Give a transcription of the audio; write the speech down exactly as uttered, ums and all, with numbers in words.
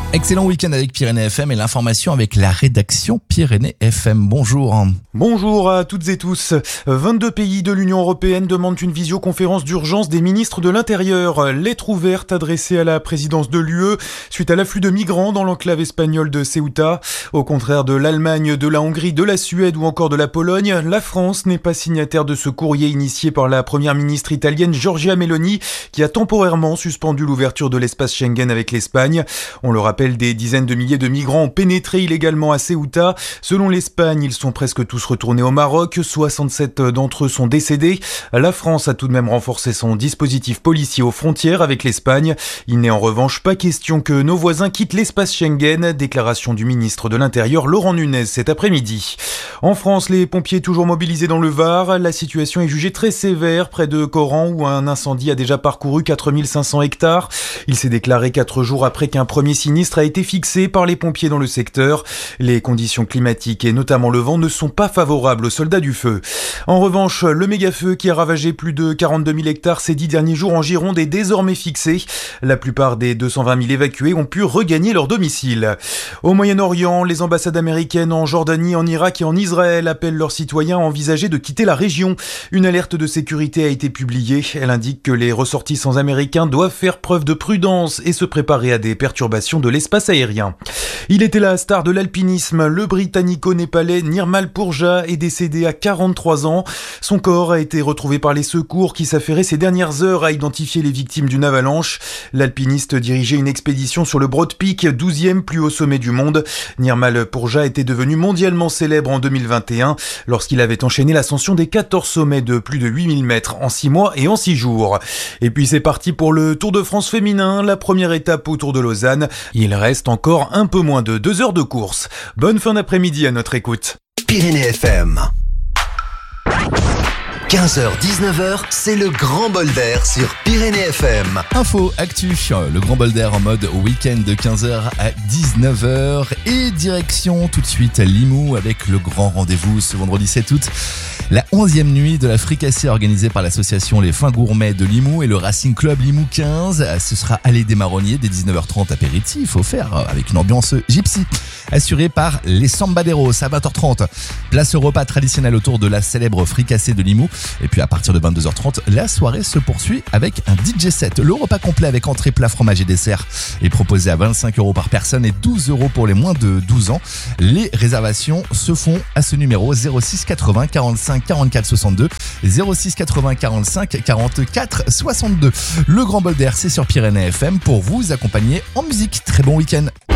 Excellent week-end avec Pyrénées F M et l'information avec la rédaction Pyrénées F M. Bonjour. Bonjour à toutes et tous. vingt-deux pays de l'Union européenne demandent une visioconférence d'urgence des ministres de l'Intérieur. Lettre ouverte adressée à la présidence de l'U E suite à l'afflux de migrants dans l'enclave espagnole de Ceuta. Au contraire de l'Allemagne, de la Hongrie, de la Suède ou encore de la Pologne, la France n'est pas signataire de ce courrier initié par la première ministre italienne Giorgia Meloni qui a temporairement suspendu l'ouverture de l'espace Schengen avec l'Espagne. On le rappelle, des dizaines de milliers de migrants ont pénétré illégalement à Ceuta. Selon l'Espagne, ils sont presque tous retournés au Maroc. soixante-sept d'entre eux sont décédés. La France a tout de même renforcé son dispositif policier aux frontières avec l'Espagne. Il n'est en revanche pas question que nos voisins quittent l'espace Schengen. Déclaration du ministre de l'Intérieur Laurent Nunez cet après-midi. En France, les pompiers toujours mobilisés dans le Var. La situation est jugée très sévère près de Coran où un incendie a déjà parcouru quatre mille cinq cents hectares. Il s'est déclaré quatre jours après qu'un premier sinistre a été fixé par les pompiers dans le secteur. Les conditions climatiques et notamment le vent ne sont pas favorables aux soldats du feu. En revanche, le méga-feu qui a ravagé plus de quarante-deux mille hectares ces dix derniers jours en Gironde est désormais fixé. La plupart des deux cent vingt mille évacués ont pu regagner leur domicile. Au Moyen-Orient, les ambassades américaines en Jordanie, en Irak et en Israël appellent leurs citoyens à envisager de quitter la région. Une alerte de sécurité a été publiée. Elle indique que les ressortissants américains doivent faire preuve de prudence et se préparer à des perturbations de l'espace aérien. Il était la star de l'alpinisme. Le britannico-népalais Nirmal Purja est décédé à quarante-trois ans. Son corps a été retrouvé par les secours qui s'affairaient ces dernières heures à identifier les victimes d'une avalanche. L'alpiniste dirigeait une expédition sur le Broad Peak, douzième plus haut sommet du monde. Nirmal Purja était devenu mondialement célèbre en deux mille vingt et un lorsqu'il avait enchaîné l'ascension des quatorze sommets de plus de huit mille mètres en six mois et en six jours. Et puis c'est parti pour le Tour de France féminin, la première étape au Tour de Lausanne. Il reste encore un peu moins de deux heures de course. Bonne fin d'après-midi à notre écoute. Pyrénées F M. quinze heures dix-neuf heures, c'est le grand bol d'air sur Pyrénées F M. Info, actu, le grand bol d'air en mode week-end de quinze heures à dix-neuf heures et direction tout de suite à Limoux avec le grand rendez-vous ce vendredi sept août. La onzième nuit de la fricassée organisée par l'association Les Fins Gourmets de Limoux et le Racing Club Limoux quinze. Ce sera allée des Marronniers dès dix-neuf heures trente, apéritif offert avec une ambiance gypsy. Assurée par les Sambaderos à vingt heures trente. Place au repas traditionnel autour de la célèbre fricassée de Limoux. Et puis à partir de vingt-deux heures trente, la soirée se poursuit avec un D J set. Le repas complet avec entrée, plat, fromage et dessert est proposé à vingt-cinq euros par personne et douze euros pour les moins de douze ans. Les réservations se font à ce numéro zéro six quatre-vingts quarante-cinq quarante-quatre soixante-deux, zéro six quatre-vingts quarante-cinq quarante-quatre soixante-deux. Le grand bol d'air, c'est sur Pyrénées F M pour vous accompagner en musique. Très bon week-end.